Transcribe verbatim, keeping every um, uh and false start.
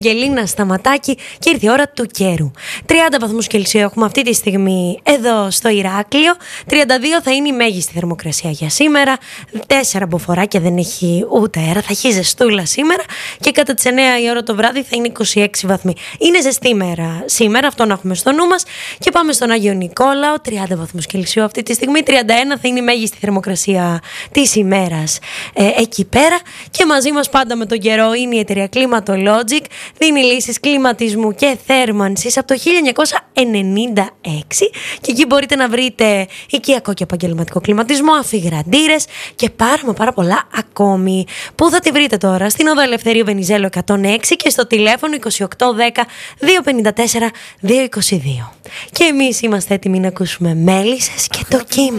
Γελίνα Σταματάκη και ήρθε η ώρα του καιρού. τριάντα βαθμούς Κελσίου έχουμε αυτή τη στιγμή εδώ στο Ηράκλειο. τριάντα δύο θα είναι η μέγιστη θερμοκρασία για σήμερα. τέσσερα μποφοράκια, δεν έχει ούτε αέρα. Θα έχει ζεστούλα σήμερα. Και κατά τις εννιά η ώρα το βράδυ θα είναι είκοσι έξι βαθμοί. Είναι ζεστή μέρα σήμερα, αυτό να έχουμε στο νου μας. Και πάμε στον Άγιο Νικόλαο. τριάντα βαθμούς Κελσίου αυτή τη στιγμή. τριάντα ένα θα είναι η μέγιστη θερμοκρασία της ημέρας ε, εκεί πέρα. Και μαζί μας πάντα με τον καιρό είναι η εταιρεία Climatologic. Δίνει λύσεις κλιματισμού και θέρμανσης από το χίλια εννιακόσια ενενήντα έξι και εκεί μπορείτε να βρείτε οικιακό και επαγγελματικό κλιματισμό, αφιγραντήρες και πάρα μα πάρα πολλά ακόμη. Πού θα τη βρείτε τώρα? Στην Οδό Ελευθερίου Βενιζέλου εκατόν έξι και στο τηλέφωνο είκοσι οκτώ δέκα διακόσια πενήντα τέσσερα διακόσια είκοσι δύο. Και εμείς είμαστε έτοιμοι να ακούσουμε Μέλισσες και το κύμα.